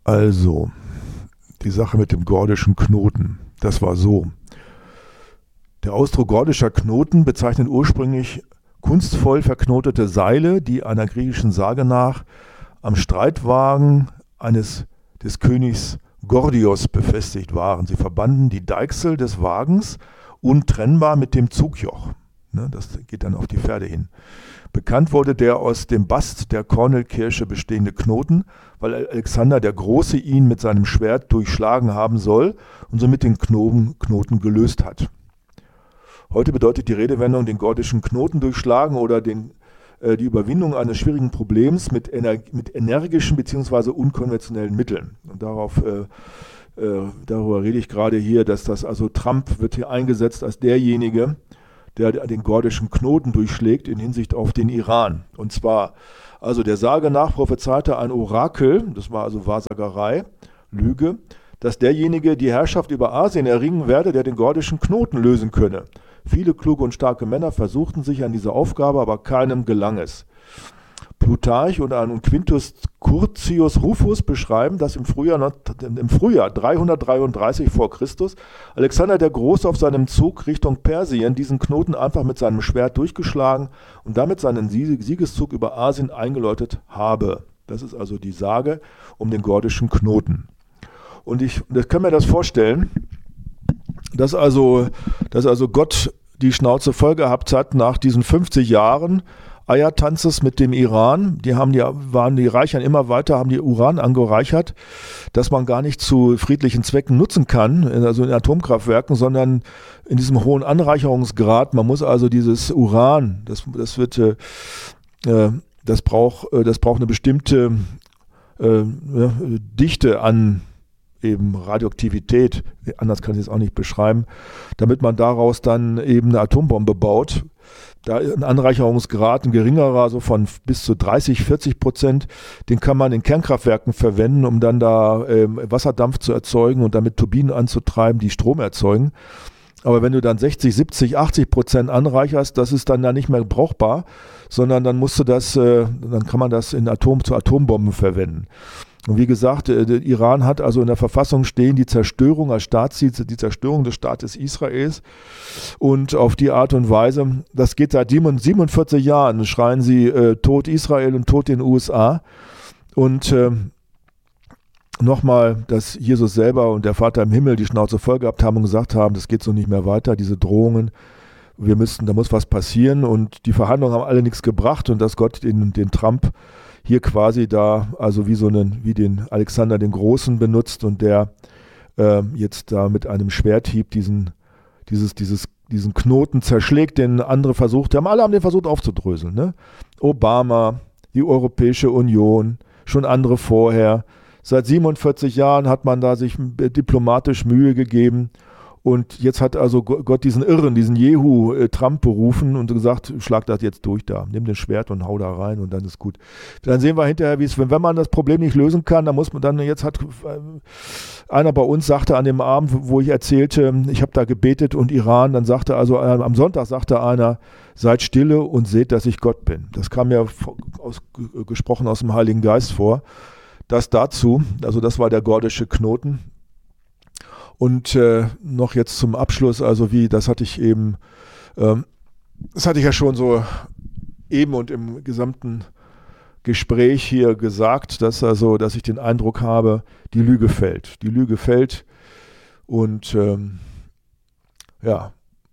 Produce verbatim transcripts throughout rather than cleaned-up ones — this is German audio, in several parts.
Also, die Sache mit dem gordischen Knoten, das war so. Der Ausdruck gordischer Knoten bezeichnet ursprünglich kunstvoll verknotete Seile, die einer griechischen Sage nach am Streitwagen eines des Königs Gordios befestigt waren. Sie verbanden die Deichsel des Wagens untrennbar mit dem Zugjoch. Ne, das geht dann auf die Pferde hin. Bekannt wurde der aus dem Bast der Kornelkirsche bestehende Knoten, weil Alexander der Große ihn mit seinem Schwert durchschlagen haben soll und somit den Knoten, Knoten gelöst hat. Heute bedeutet die Redewendung den gordischen Knoten durchschlagen oder den, äh, die Überwindung eines schwierigen Problems mit, ener mit energischen bzw. unkonventionellen Mitteln. Und darauf, äh, äh, darüber rede ich gerade hier, dass das also Trump wird hier eingesetzt als derjenige, der den gordischen Knoten durchschlägt in Hinsicht auf den Iran. Und zwar, also der Sage nach prophezeite ein Orakel, das war also Wahrsagerei, Lüge, dass derjenige die Herrschaft über Asien erringen werde, der den gordischen Knoten lösen könne. Viele kluge und starke Männer versuchten sich an diese Aufgabe, aber keinem gelang es. Plutarch und ein Quintus Curtius Rufus beschreiben, dass im Frühjahr, im Frühjahr dreihundertdreiunddreißig vor Christus Alexander der Große auf seinem Zug Richtung Persien diesen Knoten einfach mit seinem Schwert durchgeschlagen und damit seinen Siegeszug über Asien eingeläutet habe. Das ist also die Sage um den gordischen Knoten. Und ich das kann mir das vorstellen, dass also, dass also Gott die Schnauze voll gehabt hat nach diesen fünfzig Jahren Eiertanzes mit dem Iran. Die haben die, waren die Reichern immer weiter, haben die Uran angereichert, dass man gar nicht zu friedlichen Zwecken nutzen kann, also in Atomkraftwerken, sondern in diesem hohen Anreicherungsgrad. Man muss also dieses Uran, das, das wird, äh, das braucht, das braucht eine bestimmte äh, ja, Dichte an eben Radioaktivität, anders kann ich es auch nicht beschreiben, damit man daraus dann eben eine Atombombe baut. Da ein Anreicherungsgrad, ein geringerer, so von bis zu dreißig, vierzig Prozent, den kann man in Kernkraftwerken verwenden, um dann da ähm, Wasserdampf zu erzeugen und damit Turbinen anzutreiben, die Strom erzeugen. Aber wenn du dann sechzig, siebzig, achtzig Prozent anreicherst, das ist dann da nicht mehr brauchbar, sondern dann musst du das, äh, dann kann man das in Atom zu Atombomben verwenden. Und wie gesagt, der Iran hat also in der Verfassung stehen die Zerstörung als Staatsziel, die Zerstörung des Staates Israels. Und auf die Art und Weise, das geht seit siebenundvierzig Jahren, schreien sie äh, Tod Israel und Tod den U S A. Und äh, nochmal, dass Jesus selber und der Vater im Himmel die Schnauze voll gehabt haben und gesagt haben, das geht so nicht mehr weiter, diese Drohungen. Wir müssten, da muss was passieren. Und die Verhandlungen haben alle nichts gebracht und dass Gott den, den Trump hier quasi da, also wie so einen, wie den Alexander den Großen benutzt und der äh, jetzt da mit einem Schwerthieb diesen, dieses, dieses, diesen Knoten zerschlägt, den andere versucht haben. Alle haben den versucht aufzudröseln. Ne? Obama, die Europäische Union, schon andere vorher. Seit siebenundvierzig Jahren hat man da sich diplomatisch Mühe gegeben. Und jetzt hat also Gott diesen Irren, diesen Jehu äh, Trump berufen und gesagt, schlag das jetzt durch da, nimm den Schwert und hau da rein und dann ist gut. Dann sehen wir hinterher, wie es, wenn, wenn man das Problem nicht lösen kann, dann muss man dann, jetzt hat äh, einer bei uns sagte an dem Abend, wo ich erzählte, ich habe da gebetet und Iran, dann sagte also, äh, am Sonntag sagte einer, seid stille und seht, dass ich Gott bin. Das kam mir aus, gesprochen aus dem Heiligen Geist vor. Das dazu, also das war der gordische Knoten. Und äh, noch jetzt zum Abschluss, also wie, das hatte ich eben, ähm, das hatte ich ja schon so eben und im gesamten Gespräch hier gesagt, dass also, dass ich den Eindruck habe, die Lüge fällt. Die Lüge fällt und ähm, ja,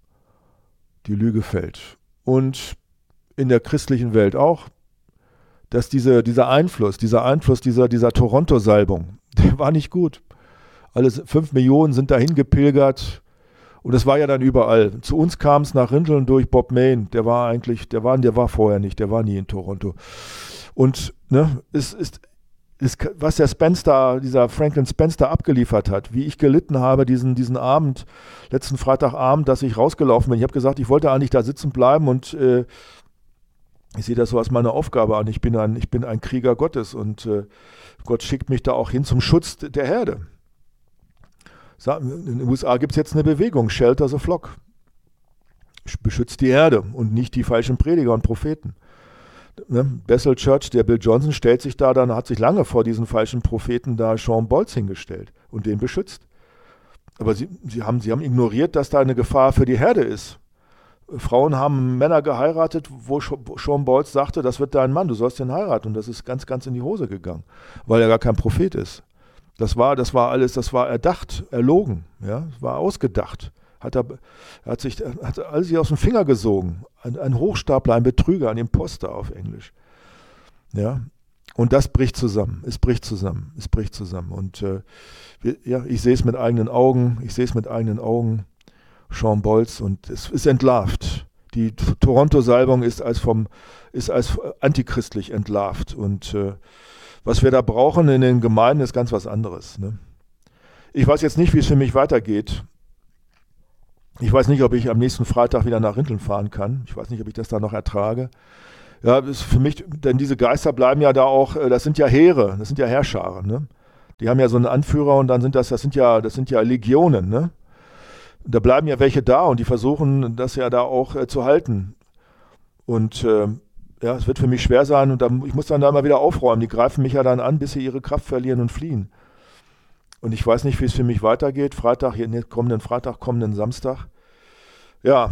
die Lüge fällt. Und in der christlichen Welt auch, dass diese, dieser Einfluss, dieser Einfluss dieser, dieser Toronto-Salbung, der war nicht gut. Alle fünf Millionen sind dahin gepilgert und das war ja dann überall. Zu uns kam es nach Rinteln durch Bob Mayne, der war eigentlich, der war, der war vorher nicht, der war nie in Toronto. Und ne, es ist, ist, was der Spencer, dieser Franklin Spencer abgeliefert hat, wie ich gelitten habe diesen, diesen Abend, letzten Freitagabend, dass ich rausgelaufen bin. Ich habe gesagt, ich wollte eigentlich da sitzen bleiben und äh, ich sehe das so als meine Aufgabe an. Ich bin ein, ich bin ein Krieger Gottes und äh, Gott schickt mich da auch hin zum Schutz der Herde. In den U S A gibt es jetzt eine Bewegung, Shelter the Flock. Beschützt die Herde und nicht die falschen Prediger und Propheten. Ne? Bethel Church, der Bill Johnson stellt sich da, dann hat sich lange vor diesen falschen Propheten da Shawn Bolz hingestellt und den beschützt. Aber sie, sie, haben, sie haben ignoriert, dass da eine Gefahr für die Herde ist. Frauen haben Männer geheiratet, wo Shawn Bolz sagte, das wird dein Mann, du sollst den heiraten. Und das ist ganz, ganz in die Hose gegangen, weil er gar kein Prophet ist. Das war, das war alles, das war erdacht, erlogen, ja, das war ausgedacht. Hat er, er hat sich hat alles sich aus dem Finger gesogen. Ein, ein Hochstapler, ein Betrüger, ein Imposter auf Englisch. Ja, und das bricht zusammen. Es bricht zusammen. Es bricht zusammen. Und äh, wir, ja, ich sehe es mit eigenen Augen. Ich sehe es mit eigenen Augen. Shawn Bolz, und es ist entlarvt. Die Toronto-Salbung ist als vom ist als antichristlich entlarvt. Und äh, was wir da brauchen in den Gemeinden ist ganz was anderes. Ne? Ich weiß jetzt nicht, wie es für mich weitergeht. Ich weiß nicht, ob ich am nächsten Freitag wieder nach Rinteln fahren kann. Ich weiß nicht, ob ich das da noch ertrage. Ja, das ist für mich, denn diese Geister bleiben ja da auch, das sind ja Heere, das sind ja Heerscharen, ne? Die haben ja so einen Anführer und dann sind das, das sind ja, das sind ja Legionen, ne? Da bleiben ja welche da und die versuchen, das ja da auch äh, zu halten. Und äh, ja, es wird für mich schwer sein und dann, ich muss dann da mal wieder aufräumen. Die greifen mich ja dann an, bis sie ihre Kraft verlieren und fliehen. Und ich weiß nicht, wie es für mich weitergeht. Freitag, hier, kommenden Freitag, kommenden Samstag. Ja,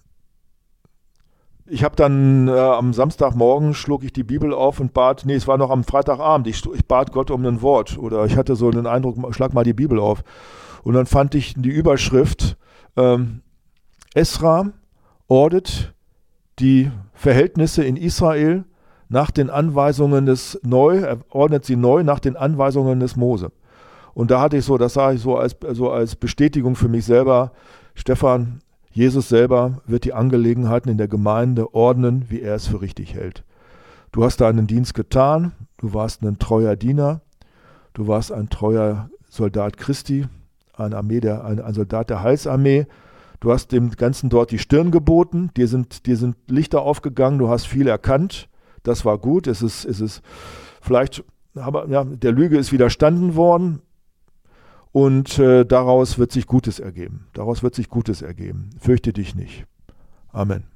ich habe dann äh, am Samstagmorgen schlug ich die Bibel auf und bat, nee, es war noch am Freitagabend, ich, ich bat Gott um ein Wort oder ich hatte so den Eindruck, schlag mal die Bibel auf. Und dann fand ich die Überschrift, ähm, Esra ordnet die Verhältnisse in Israel nach den Anweisungen des neu, er ordnet sie neu nach den Anweisungen des Mose. Und da hatte ich so, das sah ich so als, so als Bestätigung für mich selber, Stefan, Jesus selber wird die Angelegenheiten in der Gemeinde ordnen, wie er es für richtig hält. Du hast deinen Dienst getan, du warst ein treuer Diener, du warst ein treuer Soldat Christi, ein, Armee der, ein, ein Soldat der Heilsarmee. Du hast dem Ganzen dort die Stirn geboten, dir sind, dir sind Lichter aufgegangen, du hast viel erkannt, das war gut, es ist, es ist vielleicht, aber, ja, der Lüge ist widerstanden worden. Und äh, daraus wird sich Gutes ergeben. Daraus wird sich Gutes ergeben. Fürchte dich nicht. Amen.